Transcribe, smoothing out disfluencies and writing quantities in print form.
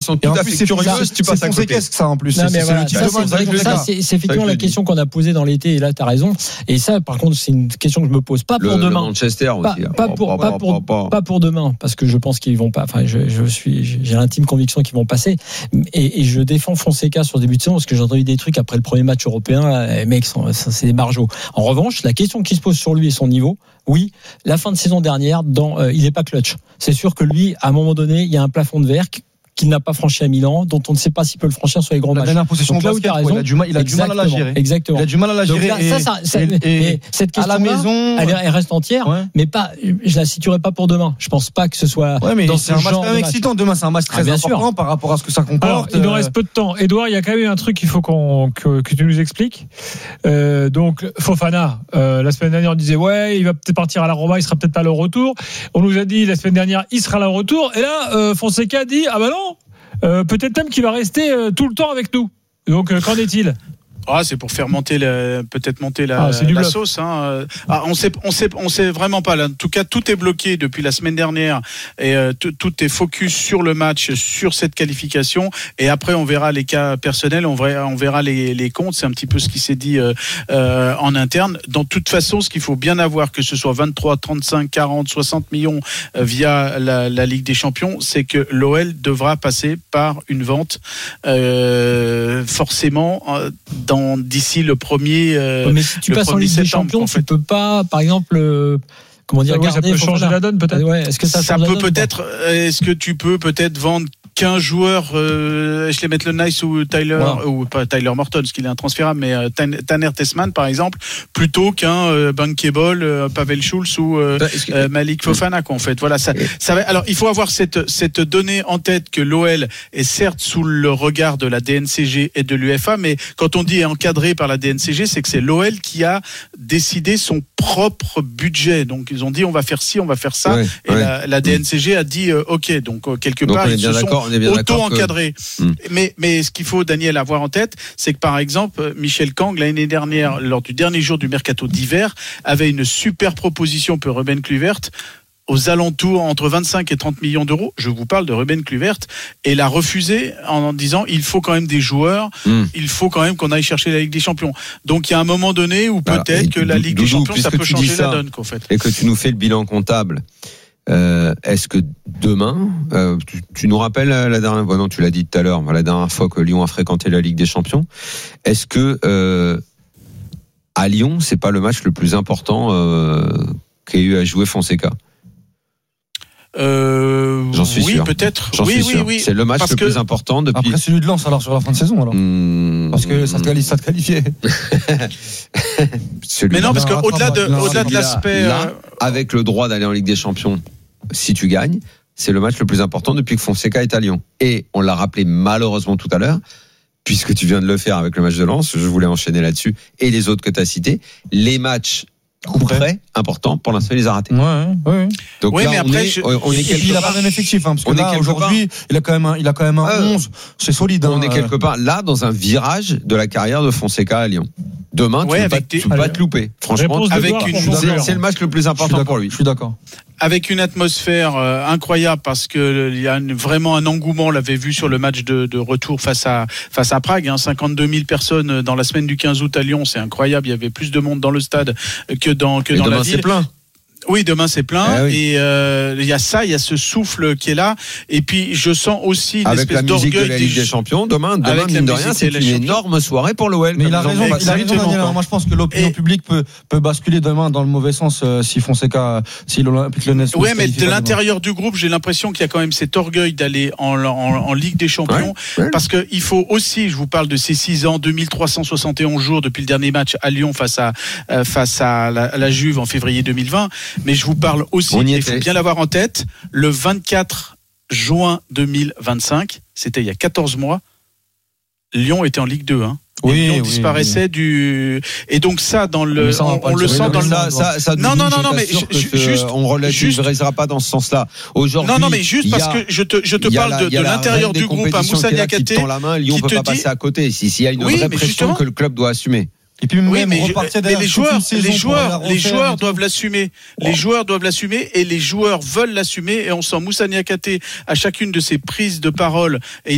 façon tout à fait curieuse, tu passes à côté. Qu'est-ce que ça en plus? C'est effectivement la question qu'on a posée dans l'été, et là tu as raison. Et ça, par contre, c'est une question que je me pose pas pour demain. Manchester aussi. Pas pour demain, parce que je pense qu'ils vont pas. Enfin, j'ai l'intime conviction qu'ils vont passer. Et je défends Fonseca sur le début de saison parce que j'ai entendu des trucs après le premier match européen. Mec, c'est des margeaux. En revanche, la question qui se pose sur lui et son niveau, oui, la fin de saison dernière, il n'est pas clutch. C'est sûr que lui, à un moment donné, il y a un plafond de verre qu'il n'a pas franchi à Milan, dont on ne sait pas s'il peut le franchir sur les grands matchs. La dernière possession de basket, il a du mal à la gérer. Exactement. Il a du mal à la gérer. Donc là, et cette question, à la maison, elle reste entière, mais pas. Je la situerai pas pour demain. Je pense pas que ce soit. Ouais, mais dans c'est un match quand même excitant. Demain, c'est un match très important par rapport à ce que ça comporte. Alors, il nous reste peu de temps. Edouard, il y a quand même un truc qu'il faut que tu nous expliques. Donc, Fofana, la semaine dernière, on disait il va peut-être partir à la Roma, il sera peut-être pas le retour. On nous a dit la semaine dernière, il sera là au retour. Et là, Fonseca dit non. Peut-être même qu'il va rester tout le temps avec nous. Donc, qu'en est-il ? C'est pour faire monter la sauce. Hein. On sait vraiment pas. Là. En tout cas, tout est bloqué depuis la semaine dernière et tout est focus sur le match, sur cette qualification. Et après, on verra les cas personnels, on verra les comptes. C'est un petit peu ce qui s'est dit en interne. Dans toute façon, ce qu'il faut bien avoir, que ce soit 23, 35, 40, 60 millions via la Ligue des Champions, c'est que l'OL devra passer par une vente forcément d'ici le premier. Mais si tu passes en Ligue des Champions, tu peux pas, par exemple. Ça peut changer la donne peut-être. Est-ce que ça peut peut-être. Est-ce que tu peux peut-être vendre 15 joueurs, je les mets le Nice ou Tyler, ou pas Tyler Morton, parce qu'il est intransférable, mais Tanner Tessman par exemple, plutôt qu'un Bankable, Pavel Schulz ou Malik Fofana, en fait. Voilà, ça va. Alors, il faut avoir cette donnée en tête que l'OL est certes sous le regard de la DNCG et de l'UEFA, mais quand on dit encadré par la DNCG, c'est que c'est l'OL qui a décidé son propre budget. Donc, ils ont dit on va faire ci, on va faire ça, la DNCG a dit OK. Donc, quelque part, ils se sont auto-encadré. Mais ce qu'il faut, Daniel, avoir en tête, c'est que par exemple, Michel Kang, l'année dernière, lors du dernier jour du mercato d'hiver, avait une super proposition pour Ruben Kluivert aux alentours entre 25 et 30 millions d'euros. Je vous parle de Ruben Kluivert, et l'a refusé en disant il faut quand même des joueurs, il faut quand même qu'on aille chercher la Ligue des Champions. Donc il y a un moment donné où peut-être que la Ligue des Champions, ça peut changer la donne, en fait. Et que tu nous fais le bilan comptable. Est-ce que demain, tu nous rappelles la dernière fois, non, tu l'as dit tout à l'heure, la dernière fois que Lyon a fréquenté la Ligue des Champions, est-ce que à Lyon, c'est pas le match le plus important qu'a eu à jouer Fonseca? J'en suis sûr. Peut-être. Oui. C'est le match le plus important depuis. Après celui de Lens, alors sur la fin de saison, alors. Parce que ça te qualifiait. Mais non, parce qu'au-delà de l'aspect, là, avec le droit d'aller en Ligue des Champions, si tu gagnes, c'est le match le plus important depuis que Fonseca est à Lyon. Et on l'a rappelé malheureusement tout à l'heure, puisque tu viens de le faire avec le match de Lens, je voulais enchaîner là-dessus, et les autres que tu as cités, les matchs coup près important, pour l'instant il les a ratés. Donc là, mais après, il a pas le même effectif, parce que là, aujourd'hui, il a quand même un 11, c'est solide. On est quelque part là dans un virage de la carrière de Fonseca à Lyon. Demain, tu peux pas te louper. Franchement, c'est le match le plus important pour lui. Je suis d'accord. Avec une atmosphère incroyable, parce que il y a vraiment un engouement. On l'avait vu sur le match de retour face à Prague, 52 000 personnes dans la semaine du 15 août à Lyon, c'est incroyable. Il y avait plus de monde dans le stade que dans la ville. C'est plein. Oui, demain c'est plein, et il y a ce souffle qui est là, et puis je sens aussi une espèce d'orgueil de la Ligue des Champions. Demain mine de rien, c'est une énorme soirée pour l'OL. Mais il a raison, Daniel. Moi je pense que l'opinion publique peut basculer demain dans le mauvais sens si l'Olympique Lyonnais. Oui, mais de l'intérieur du groupe, j'ai l'impression qu'il y a quand même cet orgueil d'aller en Ligue des Champions, parce que il faut aussi, je vous parle de ces 6 ans, 2371 jours depuis le dernier match à Lyon face à la Juve en février 2020. Mais je vous parle aussi, il faut bien l'avoir en tête, le 24 juin 2025, c'était il y a 14 mois, Lyon était en Ligue 2. Lyon disparaissait du... Et donc ça, on le sent dans le... Non, mais juste... On ne relativisera pas dans ce sens-là. Aujourd'hui... Non, mais juste parce que je te parle de l'intérieur du groupe, à Moussa Niakhaté, qui tend la main, Lyon ne peut pas passer à côté. S'il y a une vraie pression que le club doit assumer. Et puis mais les joueurs doivent l'assumer. Les joueurs doivent l'assumer, et les joueurs veulent l'assumer, et on sent Moussa Niakhaté à chacune de ses prises de parole, et